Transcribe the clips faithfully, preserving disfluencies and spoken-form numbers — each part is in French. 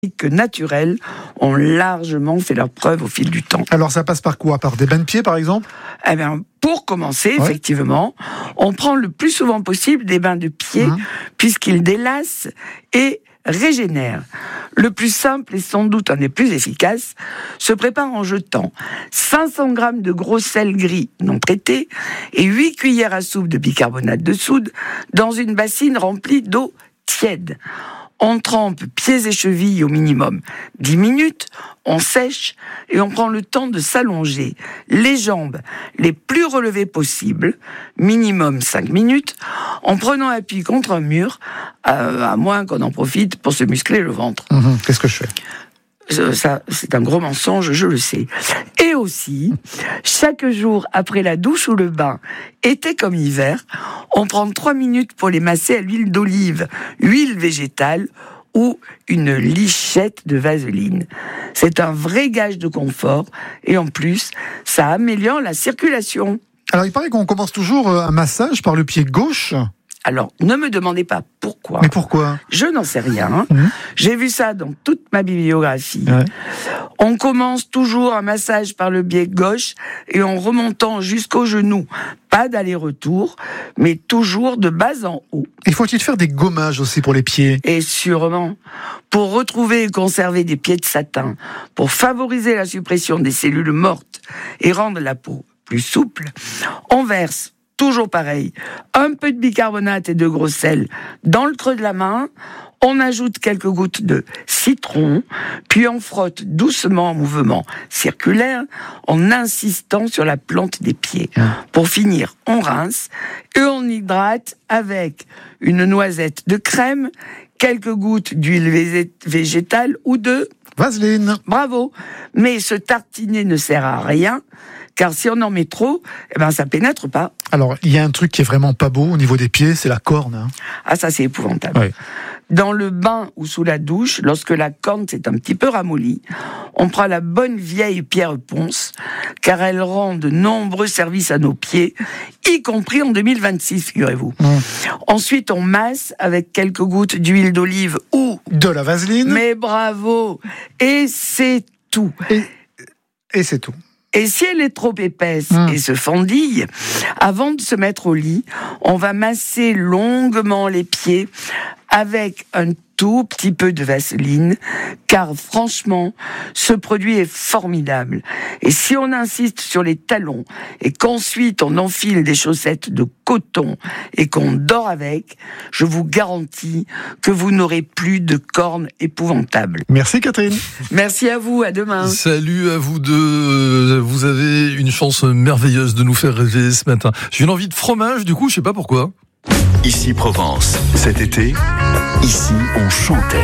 naturelles ont largement fait leur preuve au fil du temps. Alors ça passe par quoi? Par des bains de pieds par exemple? Eh bien, pour commencer, ouais. effectivement, on prend le plus souvent possible des bains de pieds, mmh. puisqu'ils délassent et régénèrent. Le plus simple et sans doute un des plus efficaces se prépare en jetant cinq cents grammes de gros sel gris non traité et huit cuillères à soupe de bicarbonate de soude dans une bassine remplie d'eau tiède. On trempe pieds et chevilles au minimum dix minutes, on sèche et on prend le temps de s'allonger les jambes les plus relevées possibles, minimum cinq minutes, en prenant appui contre un mur, euh, à moins qu'on en profite pour se muscler le ventre. Mmh, qu'est-ce que je fais ? Ça, c'est un gros mensonge, je le sais. Et aussi, chaque jour après la douche ou le bain, été comme hiver, on prend trois minutes pour les masser à l'huile d'olive, huile végétale ou une lichette de vaseline. C'est un vrai gage de confort et en plus, ça améliore la circulation. Alors il paraît qu'on commence toujours un massage par le pied gauche. Alors, ne me demandez pas pourquoi. Mais pourquoi ? Je n'en sais rien. Mmh. J'ai vu ça dans toute ma bibliographie. Ouais. On commence toujours un massage par le pied gauche et en remontant jusqu'au genou. Pas d'aller-retour, mais toujours de bas en haut. Et faut-il faire des gommages aussi pour les pieds ? Et sûrement, pour retrouver et conserver des pieds de satin, pour favoriser la suppression des cellules mortes et rendre la peau plus souple, on verse toujours pareil, un peu de bicarbonate et de gros sel dans le creux de la main, on ajoute quelques gouttes de citron, puis on frotte doucement en mouvement circulaire, en insistant sur la plante des pieds. Pour finir, on rince et on hydrate avec une noisette de crème, quelques gouttes d'huile végétale ou de vaseline. Bravo. Mais se tartiner ne sert à rien, car si on en met trop, eh ben ça pénètre pas. Alors, il y a un truc qui est vraiment pas beau au niveau des pieds, c'est la corne. Hein. Ah, ça c'est épouvantable. Ouais. Dans le bain ou sous la douche, lorsque la corne s'est un petit peu ramollie, on prend la bonne vieille pierre ponce, car elle rend de nombreux services à nos pieds, y compris en deux mille vingt-six, figurez-vous. Mmh. Ensuite, on masse avec quelques gouttes d'huile d'olive ou de la vaseline. Mais bravo. Et c'est tout. Et, et c'est tout. Et si elle est trop épaisse mmh. et se fendille, avant de se mettre au lit, on va masser longuement les pieds avec un tout petit peu de vaseline, car franchement, ce produit est formidable. Et si on insiste sur les talons et qu'ensuite on enfile des chaussettes de coton et qu'on dort avec, je vous garantis que vous n'aurez plus de cornes épouvantables. Merci Catherine. Merci à vous, à demain. Salut à vous deux. Vous avez une chance merveilleuse de nous faire rêver ce matin. J'ai une envie de fromage, du coup, je sais pas pourquoi. Ici Provence, cet été, ici on chantait.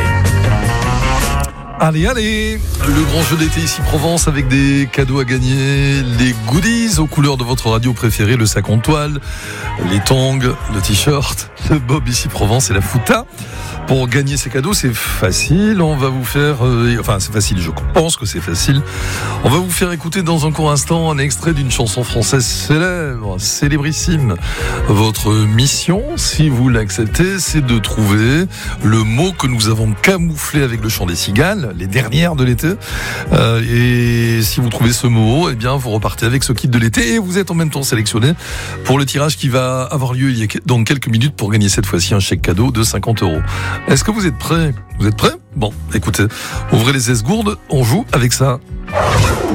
Allez, allez, le grand jeu d'été ici Provence avec des cadeaux à gagner, les goodies aux couleurs de votre radio préférée, le sac en toile, les tongs, le t-shirt, le bob ici Provence et la fouta. Pour gagner ces cadeaux, c'est facile, on va vous faire... Euh, enfin, c'est facile, je pense que c'est facile. On va vous faire écouter dans un court instant un extrait d'une chanson française célèbre, célébrissime. Votre mission, si vous l'acceptez, c'est de trouver le mot que nous avons camouflé avec le chant des cigales, les dernières de l'été. Euh, et si vous trouvez ce mot, eh bien, vous repartez avec ce kit de l'été et vous êtes en même temps sélectionné pour le tirage qui va avoir lieu il y a dans quelques minutes pour gagner cette fois-ci un chèque cadeau de cinquante euros. Est-ce que vous êtes prêts ? Vous êtes prêts ? Bon, écoutez, ouvrez les esgourdes, on joue avec ça.